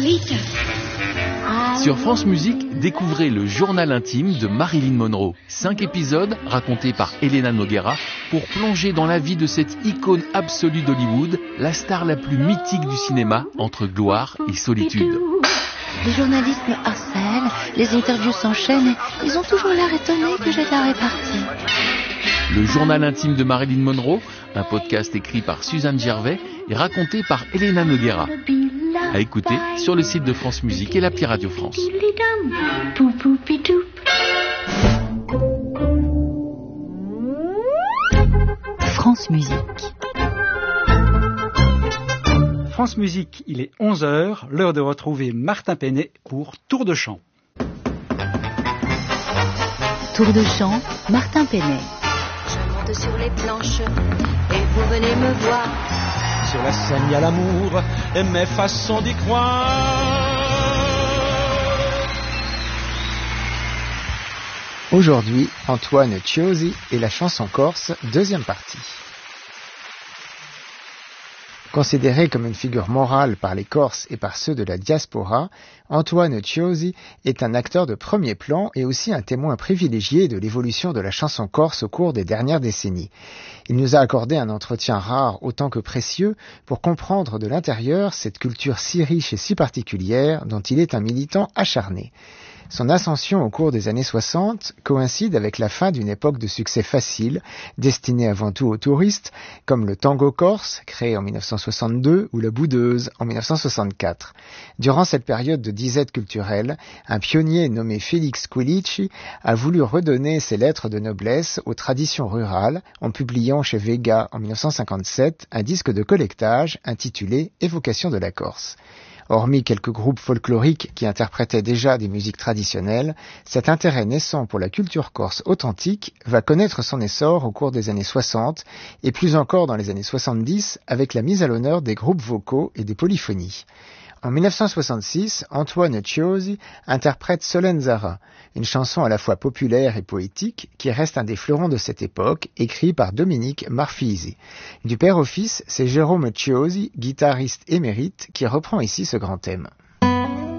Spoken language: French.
Lolita. Sur France Musique, découvrez le journal intime de Marilyn Monroe. 5 épisodes racontés par Elena Noguera pour plonger dans la vie de cette icône absolue d'Hollywood, la star la plus mythique du cinéma entre gloire et solitude. Les journalistes me harcèlent, les interviews s'enchaînent et ils ont toujours l'air étonnés que j'ai de la répartie. Le journal intime de Marilyn Monroe, un podcast écrit par Suzanne Gervais et raconté par Elena Noguera. À écouter sur le site de France Musique et l'appli Radio France. France Musique. France Musique, il est 11h, l'heure de retrouver Martin Penet pour Tour de chant. Tour de chant, Martin Penet. Je monte sur les planches et vous venez me voir. Sur la scène, il y a l'amour et mes façons d'y croire. Aujourd'hui, Antoine Chiozzi et la chanson corse, deuxième partie. Considéré comme une figure morale par les Corses et par ceux de la diaspora, Antoine Chiozzi est un acteur de premier plan et aussi un témoin privilégié de l'évolution de la chanson corse au cours des dernières décennies. Il nous a accordé un entretien rare autant que précieux pour comprendre de l'intérieur cette culture si riche et si particulière dont il est un militant acharné. Son ascension au cours des années 60 coïncide avec la fin d'une époque de succès facile, destinée avant tout aux touristes, comme le tango corse, créé en 1962, ou la boudeuse, en 1964. Durant cette période de disette culturelle, un pionnier nommé Félix Quilici a voulu redonner ses lettres de noblesse aux traditions rurales, en publiant chez Vega en 1957 un disque de collectage intitulé « Évocation de la Corse ». Hormis quelques groupes folkloriques qui interprétaient déjà des musiques traditionnelles, cet intérêt naissant pour la culture corse authentique va connaître son essor au cours des années 60 et plus encore dans les années 70 avec la mise à l'honneur des groupes vocaux et des polyphonies. En 1966, Antoine Chiozzi interprète Solenzara, une chanson à la fois populaire et poétique qui reste un des fleurons de cette époque, écrit par Dominique Marfisi. Du père au fils, c'est Jérôme Chiozzi, guitariste émérite, qui reprend ici ce grand thème.